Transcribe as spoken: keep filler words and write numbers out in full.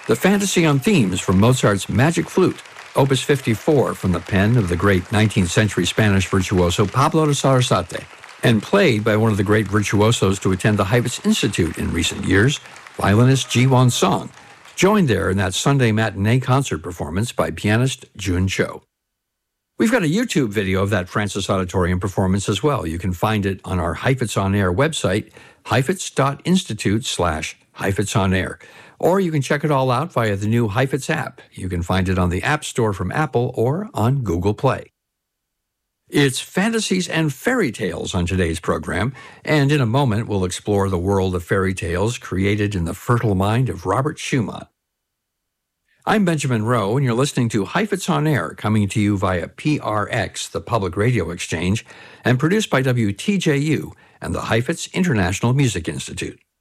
The Fantasy on Themes from Mozart's Magic Flute, Opus fifty-four from the pen of the great nineteenth century Spanish virtuoso Pablo de Sarasate, and played by one of the great virtuosos to attend the Heifetz Institute in recent years, violinist Ji Won Song, joined there in that Sunday matinee concert performance by pianist Jun Cho. We've got a YouTube video of that Francis Auditorium performance as well. You can find it on our Heifetz On Air website, heifetz.institute slash Heifetz On Air. Or you can check it all out via the new Heifetz app. You can find it on the App Store from Apple or on Google Play. It's fantasies and fairy tales on today's program, and in a moment we'll explore the world of fairy tales created in the fertile mind of Robert Schumann. I'm Benjamin Rowe, and you're listening to Heifetz On Air, coming to you via P R X, the Public Radio Exchange, and produced by W T J U and the Heifetz International Music Institute.